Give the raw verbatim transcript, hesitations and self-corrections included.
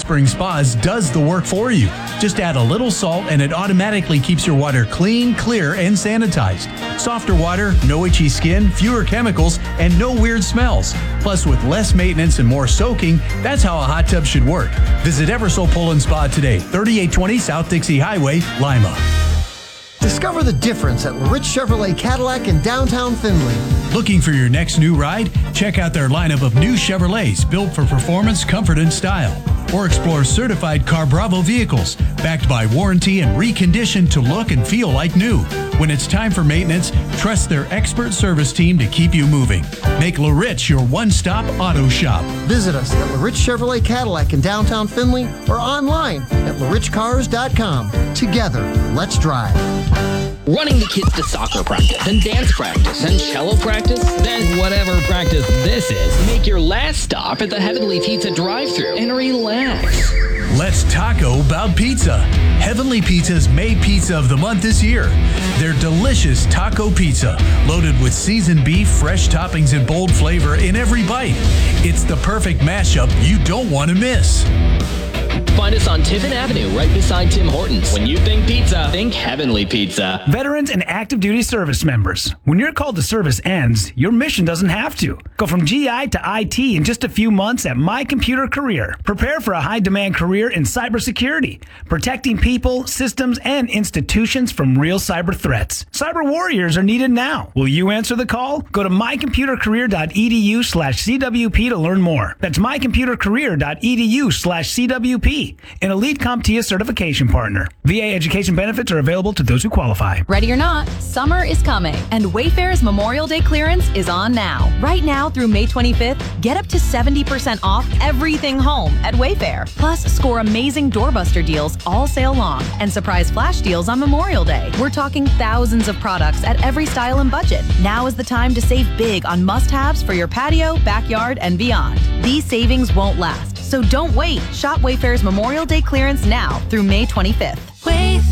Spring Spas does the work for you. Just add a little salt and it automatically keeps your water clean, clear, and sanitized. Softer water, no itchy skin, fewer chemicals, and no weird smells. Plus, with less maintenance and more soaking, that's how a hot tub should work. Visit Eversole Pool and Spa today, thirty-eight twenty South Dixie Highway, Lima. Discover the difference at LaRich Chevrolet Cadillac in downtown Findlay. Looking for your next new ride? Check out their lineup of new Chevrolets built for performance, comfort, and style. Or explore certified Car Bravo vehicles, backed by warranty and reconditioned to look and feel like new. When it's time for maintenance, trust their expert service team to keep you moving. Make LaRich your one-stop auto shop. Visit us at LaRich Chevrolet Cadillac in downtown Findlay or online at la rich cars dot com. Together, let's drive. Running the kids to soccer practice, then dance practice, then cello practice, then whatever practice this is. Make your last stop at the Heavenly Pizza drive-thru and relax. Let's taco about pizza. Heavenly Pizza's May Pizza of the Month this year. Their delicious taco pizza, loaded with seasoned beef, fresh toppings, and bold flavor in every bite. It's the perfect mashup you don't want to miss. Find us on Tiffin Avenue, right beside Tim Hortons. When you think pizza, think Heavenly Pizza. Veterans and active duty service members. When your call to service ends, your mission doesn't have to. Go from G I to I T in just a few months at My Computer Career. Prepare for a high-demand career in cybersecurity, protecting people, systems, and institutions from real cyber threats. Cyber warriors are needed now. Will you answer the call? Go to my computer career dot e d u slash c w p to learn more. That's my computer career dot e d u slash c w p. An Elite CompTIA certification partner. V A education benefits are available to those who qualify. Ready or not, summer is coming, and Wayfair's Memorial Day clearance is on now. Right now through May twenty-fifth, get up to seventy percent off everything home at Wayfair. Plus, score amazing doorbuster deals all sale long and surprise flash deals on Memorial Day. We're talking thousands of products at every style and budget. Now is the time to save big on must-haves for your patio, backyard, and beyond. These savings won't last, so don't wait. Shop Wayfair's Memorial Day clearance now through May twenty-fifth. Wayfair.